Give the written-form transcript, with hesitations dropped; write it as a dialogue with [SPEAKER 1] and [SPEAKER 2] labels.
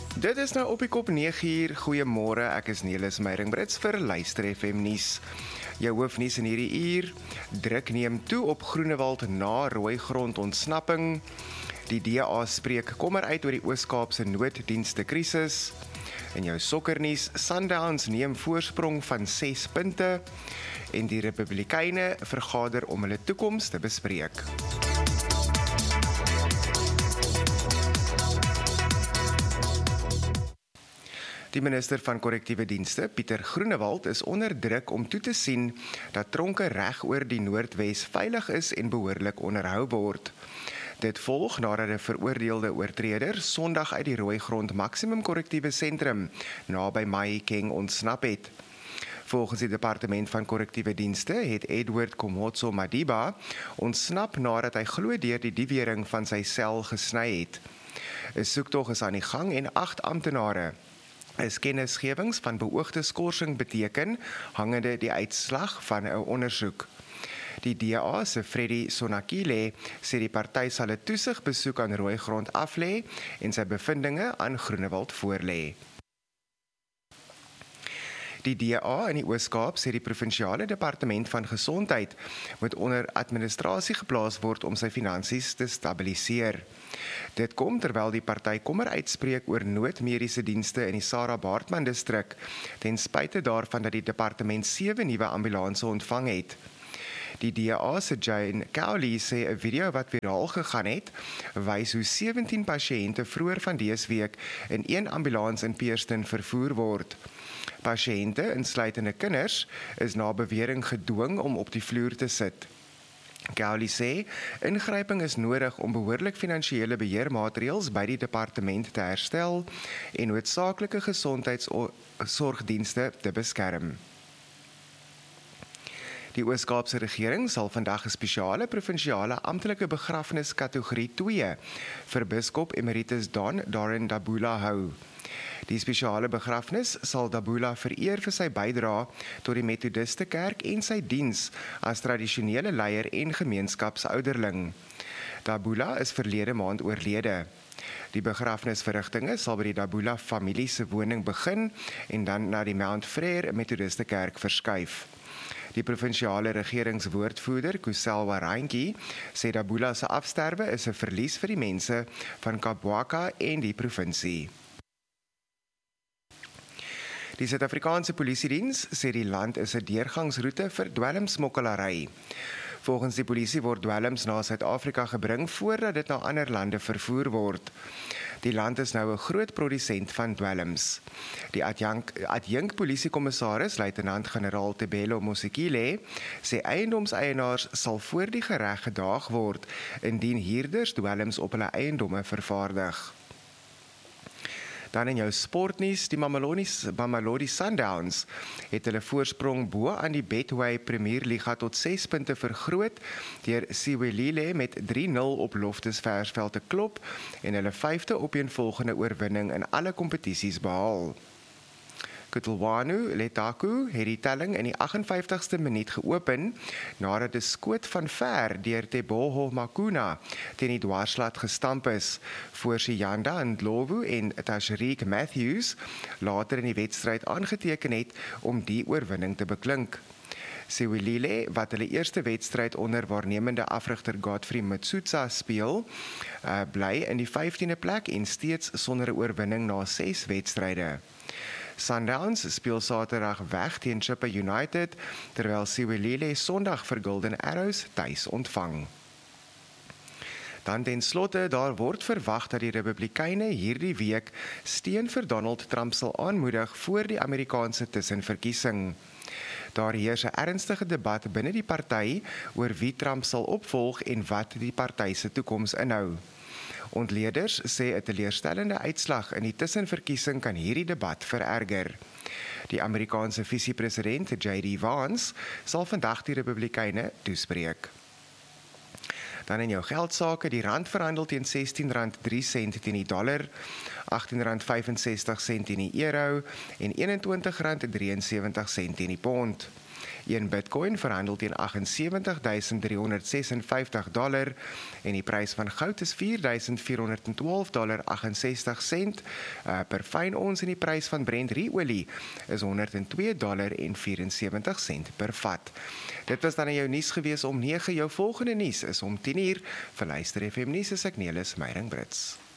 [SPEAKER 1] Dit is nou op die kop 9uur. Goeiemôre, ek is Nelis Meiringbrits vir Luister FM nuus. Jou hoofnuus in hierdie uur: druk neem toe op Groenewald na Rooigrond ontsnapping. Die DA spreek kommer uit oor die Oos-Kaapse nooddienste krisis. In jou sokkernuus: Sundowns neem voorsprong van 6 punte en die Republikeine vergader om hulle toekoms te bespreek. Die minister van korrektiewe dienste, Pieter Groenewald, is onder druk om toe te sien dat tronke reg oor die Noordwes veilig is en behoorlik onderhou word. Dit volg nadat 'n veroordeelde oortreder Sondag uit die Rooigrond maksimum korrektiewe sentrum naby Mahikeng ontsnap het. Volgens die departement van korrektiewe dienste het Edward Komotso Madiba ontsnap nadat hy glo deur die diewering van sy sel gesny het. 'n Soektog is aan die gang en 8 amptenare is kennisgewings van beoogde skorsing beteken, hangende die uitslag van 'n ondersoek. Die DA se Freddy Sonakile sê die party sal 'n toesigbesoek aan Rooigrond aflê en sy bevindinge aan Groenewald voorlê. Die DA in die Oos-Kaap sê die provinsiale departement van gesondheid moet onder administrasie geplaas word om sy finansies te stabiliseer. Dit kom terwyl die party kommer uitspreek oor noodmediese dienste in die Sarah Baartman distrik, ten spyte daarvan dat die departement 7 nuwe ambulanse ontvang het. Die DA se Jane Cowley sê 'n video wat viraal gegaan het, wys hoe 17 pasiënte vroeër van dese week in 1 ambulans in Pearston vervoer word. Pasiënte, insluitende kinders, is na bewering gedwing om op die vloer te sit. Cowley sê, ingryping is nodig om behoorlik finansiële beheermaatreëls by die departement te herstel en noodsaaklike gesondheidsorgdienste te beskerm. Die Oos-Kaapse regering sal vandag 'n spesiale provinsiale amptelike begrafnis kategorie 2 vir biskop emeritus Don Darren Dabula hou. Die spesiale begrafnis sal Dabula vereer vir sy bydrae tot die Methodiste Kerk en sy diens as tradisionele leier en gemeenskapsouderling. Dabula is verlede maand oorlede. Die begrafnisverrigtinge sal by die Dabula familie se woning begin en dan na die Mount Frere Methodiste Kerk verskuif. Die provinsiale regeringswoordvoerder, Kuselwa Rantjie, sê Dabula se afsterwe is 'n verlies vir die mense van Kabwaka en die provinsie. Die Suid-Afrikaanse Polisiediens sê die land is 'n deurgangsroete vir dwelmsmokkelary. Volgens die polisie word dwelms na Suid-Afrika gebring voordat dit na ander lande vervoer word. Die land is nou 'n groot produsent van dwelms. Die adjunk polisiekommissaris, luitenant-generaal Tebelo Mosekile, sê eiendomseienaars sal voor die gereg gedaag word indien huurders dwelms op hulle eiendomme vervaardig. Dan in jou sportnuus, die Mamelodi Sundowns het hulle voorsprong bo aan die Betway Premierliga tot 6 punte vergroot deur Siwelile met 3-0 op Loftus Versfeld te klop en hulle 5de opeenvolgende oorwinning in alle kompetisies behaal. Kutlwano Letaku het die telling in die 58ste minuut geopen nadat 'n skoot van ver deur Teboho Makuna teen die dwarslat gestamp is, voor Siyanda Ndlovu en Tashreeq Matthews later in die wedstryd aangeteken het om die oorwinning te beklink. Siwelile, wat hulle eerste wedstryd onder waarnemende afrigter Godfrey Mtsutsa speel, bly in die 15de plek en steeds sonder 'n oorwinning na 6 wedstryde. Sundowns speel Saterdag weg teen Chippa United, terwyl Siwelile Sondag vir Golden Arrows tuis ontvang. Dan ten slotte, daar word verwag dat die Republikeine hierdie week steun vir Donald Trump sal aanmoedig voor die Amerikaanse tussenverkiesing. Daar heers 'n ernstige debat binne die party oor wie Trump sal opvolg en wat die party se toekoms inhou. Ontleeders sê 'n teleurstellende uitslag in die tussenverkiesing kan hierdie debat vererger. Die Amerikaanse visiepresident J.D. Vance sal vandag die Republikeine toespreek. Dan in jou geldsake, die rand verhandel teen R16.03 teen die dollar, R18.65 teen die euro en R21.73 teen die pond. Een Bitcoin verhandel teen $78,356 en die prys van goud is $4,412,68 per fyn ons en die prys van Brent ruolie is $102,74 per vat. Dit was dan jou nuus gewees om 9. Jou volgende nuus is om 10:00. Vir Luister FM nuus is ek Nelis Meyering Brits.